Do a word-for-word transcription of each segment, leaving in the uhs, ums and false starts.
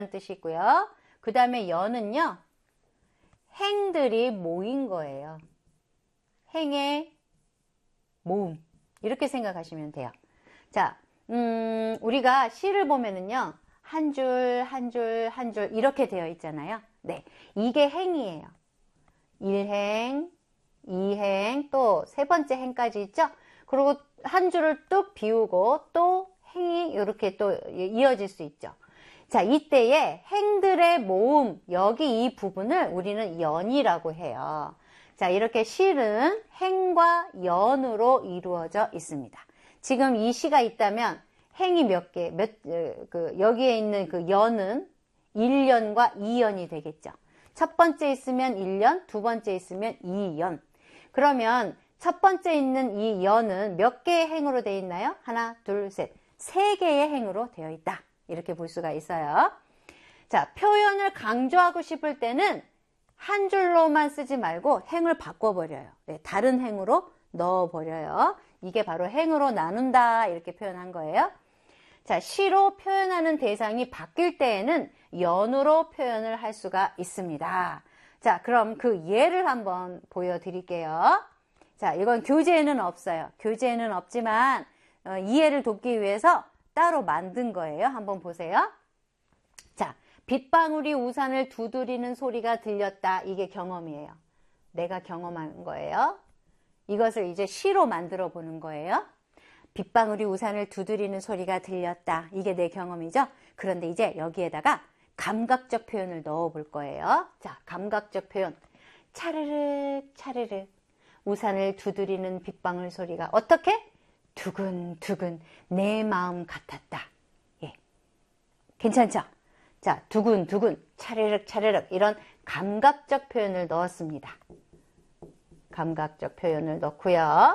뜻이고요. 그 다음에 연은요, 행들이 모인 거예요. 행의 모음. 이렇게 생각하시면 돼요. 자, 음, 우리가 시를 보면은요, 한 줄, 한 줄, 한 줄, 이렇게 되어 있잖아요. 네. 이게 행이에요. 일 행, 이 행, 또 세 번째 행까지 있죠? 그리고 한 줄을 뚝 비우고 또 행이 이렇게 또 이어질 수 있죠. 자, 이때에 행들의 모음, 여기 이 부분을 우리는 연이라고 해요. 자, 이렇게 시는 행과 연으로 이루어져 있습니다. 지금 이 시가 있다면 행이 몇 개, 몇, 그, 여기에 있는 그 연은 일 년과 이 년이 되겠죠. 첫 번째 있으면 일 년, 두 번째 있으면 이 년. 그러면 첫 번째 있는 이 연은 몇 개의 행으로 되어 있나요? 하나, 둘, 셋. 세 개의 행으로 되어 있다. 이렇게 볼 수가 있어요. 자, 표현을 강조하고 싶을 때는 한 줄로만 쓰지 말고 행을 바꿔버려요. 네, 다른 행으로 넣어버려요. 이게 바로 행으로 나눈다. 이렇게 표현한 거예요. 자, 시로 표현하는 대상이 바뀔 때에는 연으로 표현을 할 수가 있습니다. 자, 그럼 그 예를 한번 보여드릴게요. 자, 이건 교재에는 없어요. 교재에는 없지만 어, 이해를 돕기 위해서 따로 만든 거예요. 한번 보세요. 자, 빗방울이 우산을 두드리는 소리가 들렸다. 이게 경험이에요. 내가 경험한 거예요. 이것을 이제 시로 만들어 보는 거예요. 빗방울이 우산을 두드리는 소리가 들렸다. 이게 내 경험이죠. 그런데 이제 여기에다가 감각적 표현을 넣어 볼 거예요. 자, 감각적 표현. 차르륵 차르륵 우산을 두드리는 빗방울 소리가 어떻게? 두근두근 내 마음 같았다. 예, 괜찮죠? 자, 두근두근 차르륵 차르륵 이런 감각적 표현을 넣었습니다. 감각적 표현을 넣고요.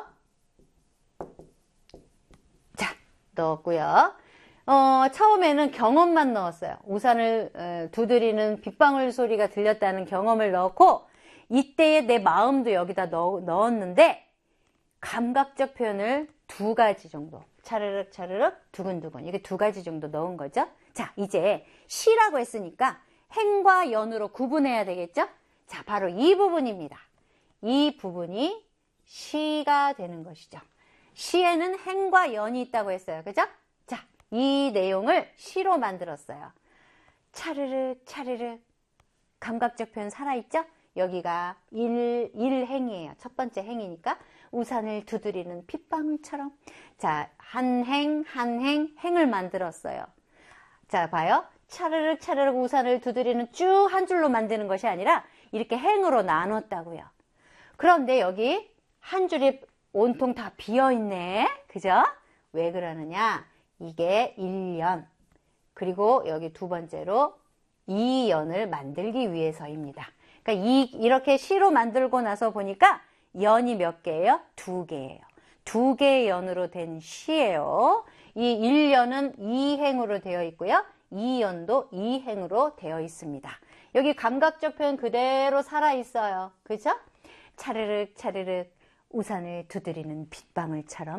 자, 넣었고요. 어, 처음에는 경험만 넣었어요. 우산을 어, 두드리는 빗방울 소리가 들렸다는 경험을 넣고 이때의 내 마음도 여기다 넣, 넣었는데 감각적 표현을 두 가지 정도, 차르륵 차르륵 두근두근, 이게 두 가지 정도 넣은 거죠. 자, 이제 시라고 했으니까 행과 연으로 구분해야 되겠죠. 자, 바로 이 부분입니다. 이 부분이 시가 되는 것이죠. 시에는 행과 연이 있다고 했어요. 그죠? 자, 이 내용을 시로 만들었어요. 차르륵 차르륵 감각적 표현 살아있죠? 여기가 일, 일행이에요. 첫 번째 행이니까 우산을 두드리는 빗방울처럼. 자, 한 행, 한 행, 행을 만들었어요. 자, 봐요. 차르륵 차르륵 우산을 두드리는 쭉 한 줄로 만드는 것이 아니라 이렇게 행으로 나눴다고요. 그런데 여기 한 줄이 온통 다 비어있네. 그죠? 왜 그러느냐? 이게 일 년. 그리고 여기 두 번째로 이 년을 만들기 위해서입니다. 그러니까 이, 이렇게 시로 만들고 나서 보니까 연이 몇 개예요? 두 개예요. 두 개의 연으로 된 시예요. 이 일 년은 이 행으로 되어 있고요. 이 년도 이 행으로 되어 있습니다. 여기 감각적 표현 그대로 살아있어요. 그죠? 차르륵 차르륵 우산을 두드리는 빗방울처럼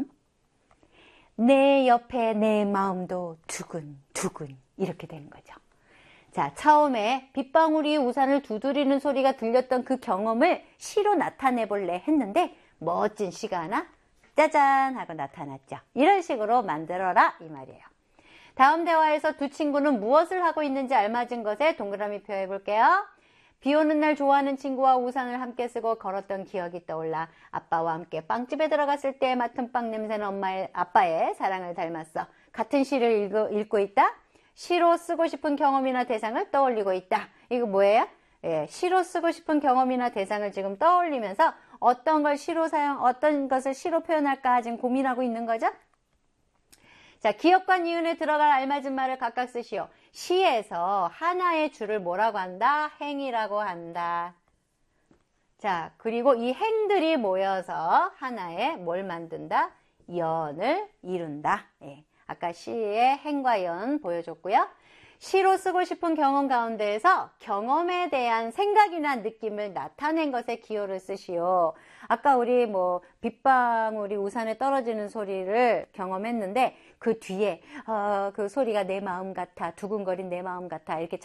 내 옆에 내 마음도 두근두근 이렇게 되는 거죠. 자, 처음에 빗방울이 우산을 두드리는 소리가 들렸던 그 경험을 시로 나타내 볼래 했는데 멋진 시가 하나 짜잔 하고 나타났죠. 이런 식으로 만들어라 이 말이에요. 다음 대화에서 두 친구는 무엇을 하고 있는지 알맞은 것에 동그라미 표해 볼게요. 비 오는 날 좋아하는 친구와 우산을 함께 쓰고 걸었던 기억이 떠올라. 아빠와 함께 빵집에 들어갔을 때 맡은 빵 냄새는 엄마의, 아빠의 사랑을 닮았어. 같은 시를 읽고, 읽고 있다. 시로 쓰고 싶은 경험이나 대상을 떠올리고 있다. 이거 뭐예요? 예, 시로 쓰고 싶은 경험이나 대상을 지금 떠올리면서 어떤 걸 시로 사용, 어떤 것을 시로 표현할까 지금 고민하고 있는 거죠? 자, 기억과 니은에 들어갈 알맞은 말을 각각 쓰시오. 시에서 하나의 줄을 뭐라고 한다? 행이라고 한다. 자, 그리고 이 행들이 모여서 하나의 뭘 만든다? 연을 이룬다. 예, 아까 시의 행과 연 보여줬고요. 시로 쓰고 싶은 경험 가운데에서 경험에 대한 생각이나 느낌을 나타낸 것에 기호를 쓰시오. 아까 우리 뭐 빗방울이 우산에 떨어지는 소리를 경험했는데 그 뒤에 어, 그 소리가 내 마음 같아, 두근거린 내 마음 같아 이렇게